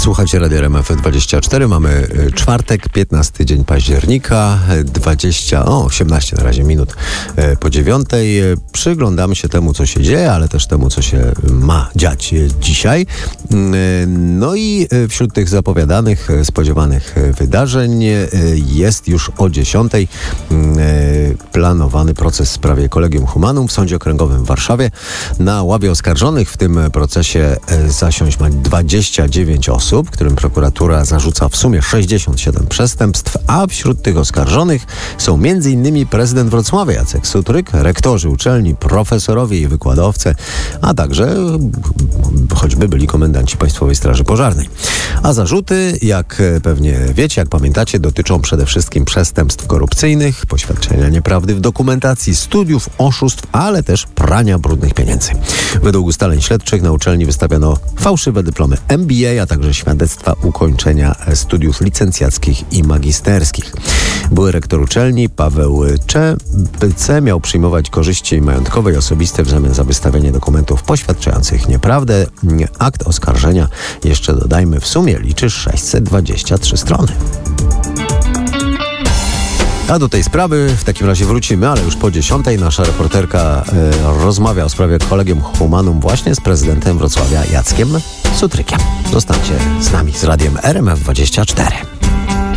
Słuchajcie Radio RMF24. Mamy czwartek, 15 dzień października, 18 na razie minut po 9. Przyglądamy się temu, co się dzieje, ale też temu, co się ma dziać dzisiaj. No i wśród tych zapowiadanych, spodziewanych wydarzeń jest już o 10 planowany proces w sprawie Collegium Humanum w Sądzie Okręgowym w Warszawie. Na ławie oskarżonych w tym procesie zasiąść ma 29 osób, którym prokuratura zarzuca w sumie 67 przestępstw, a wśród tych oskarżonych są m.in. prezydent Wrocławia Jacek Sutryk, rektorzy uczelni, profesorowie i wykładowcy, a także choćby byli komendanci Państwowej Straży Pożarnej. A zarzuty, jak pewnie wiecie, jak pamiętacie, dotyczą przede wszystkim przestępstw korupcyjnych, poświadczenia nieprawdy w dokumentacji, studiów, oszustw, ale też prania brudnych pieniędzy. Według ustaleń śledczych na uczelni wystawiano fałszywe dyplomy MBA, a także świadectwa ukończenia studiów licencjackich i magisterskich. Były rektor uczelni Paweł C. miał przyjmować korzyści majątkowe i osobiste w zamian za wystawienie dokumentów poświadczających nieprawdę. Akt oskarżenia, jeszcze dodajmy, w sumie liczy 623 strony. A do tej sprawy w takim razie wrócimy, ale już po 10. Nasza reporterka rozmawia o sprawie Collegium Humanum właśnie z prezydentem Wrocławia Jackiem Sutrykiem. Zostańcie z nami, z radiem RMF24.